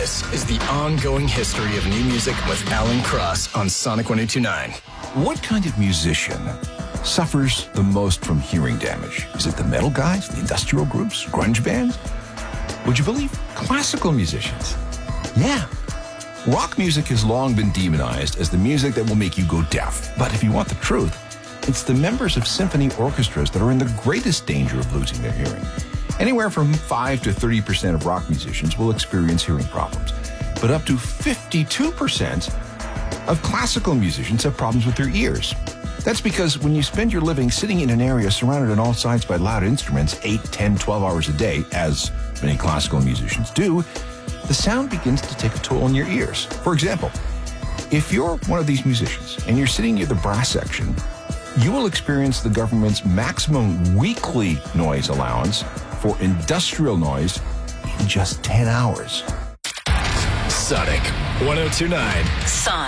This is the ongoing history of new music with Alan Cross on Sonic 1029. What kind of musician suffers the most from hearing damage? Is it the metal guys, the industrial groups, grunge bands? Would you believe classical musicians? Yeah. Rock music has long been demonized as the music that will make you go deaf. But if you want the truth, it's the members of symphony orchestras that are in the greatest danger of losing their hearing. Anywhere from 5 to 30% of rock musicians will experience hearing problems, but up to 52% of classical musicians have problems with their ears. That's because when you spend your living sitting in an area surrounded on all sides by loud instruments 8, 10, 12 hours a day, as many classical musicians do, the sound begins to take a toll on your ears. For example, if you're one of these musicians and you're sitting near the brass section, you will experience the government's maximum weekly noise allowance for industrial noise in just 10 hours. Sonic 1029. Sonic.